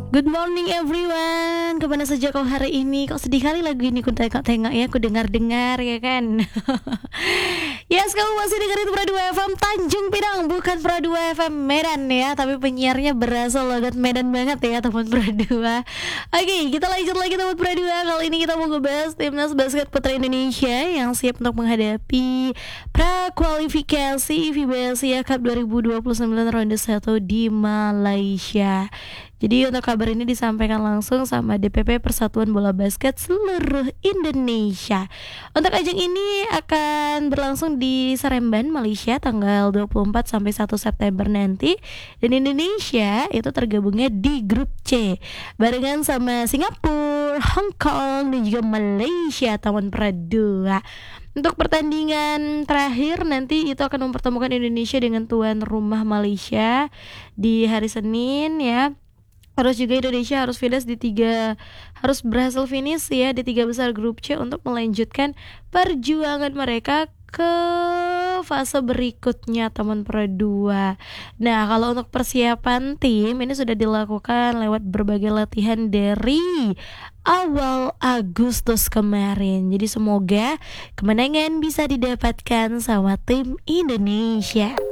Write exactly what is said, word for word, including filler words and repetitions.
Good morning everyone. Kemana saja kau hari ini? Kok sedih kali lagu ini ku tengok-tengok ya, ku dengar-dengar ya kan. Yes, kamu masih dengerin Pro dua F M Tanjung Pinang, bukan Pro dua F M Medan ya, tapi penyiarnya berasal logat Medan banget ya teman Pro dua. Oke, kita lanjut lagi teman Pro dua. Kali ini kita mau ngebahas timnas basket putra Indonesia yang siap untuk menghadapi prakualifikasi FIBA Asia Cup dua ribu dua puluh sembilan ronde satu di Malaysia. Jadi untuk kabar ini disampaikan langsung sama D P P Persatuan Bola Basket Seluruh Indonesia. Untuk ajang ini akan berlangsung di Seremban, Malaysia tanggal dua puluh empat sampai satu September nanti. Dan Indonesia itu tergabungnya di grup C barengan sama Singapura, Hong Kong dan juga Malaysia teman Pro dua. Untuk pertandingan terakhir nanti itu akan mempertemukan Indonesia dengan tuan rumah Malaysia di hari Senin ya. Harus juga Indonesia harus finish di tiga harus berhasil finish ya di tiga besar grup C untuk melanjutkan perjuangan mereka ke fase berikutnya teman Pro dua. Nah, kalau untuk persiapan tim ini sudah dilakukan lewat berbagai latihan dari awal Agustus kemarin. Jadi semoga kemenangan bisa didapatkan sama tim Indonesia.